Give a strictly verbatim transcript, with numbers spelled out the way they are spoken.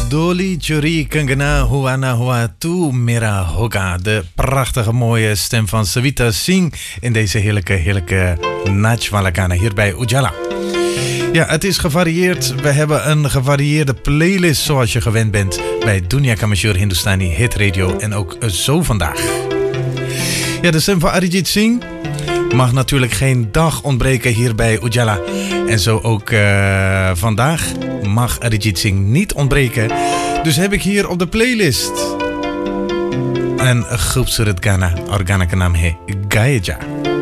Doli Chori Kangana Huana Hua Tu Mera Hoga. De prachtige mooie stem van Savita Singh in deze heerlijke, heerlijke Nachwalakana hier bij Ujala. Ja, het is gevarieerd. We hebben een gevarieerde playlist zoals je gewend bent bij Dunia Kamashur Hindustani Hit Radio en ook zo vandaag. Ja, de stem van Arijit Singh mag natuurlijk geen dag ontbreken hier bij Ujala. En zo ook uh, vandaag mag Arijit Singh niet ontbreken. Dus heb ik hier op de playlist een groepsurat Ghana, organa ka naam hai Gayeja.